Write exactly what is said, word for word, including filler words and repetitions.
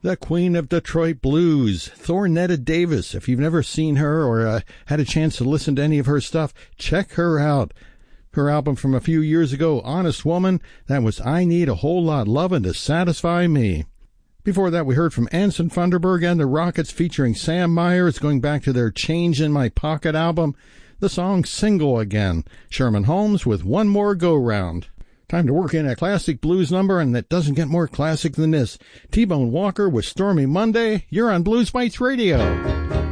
The Queen of Detroit Blues, Thornetta Davis. If you've never seen her or uh, had a chance to listen to any of her stuff, check her out. Her album from a few years ago, Honest Woman, that was I Need a Whole Lot Lovin' to Satisfy Me. Before that, we heard from Anson Funderburg and the Rockets featuring Sam Myers, going back to their Change in My Pocket album. The song Single Again. Sherman Holmes with One More Go-Round. Time to work in a classic blues number, and that doesn't get more classic than this. T-Bone Walker with Stormy Monday. You're on Blues Bites Radio.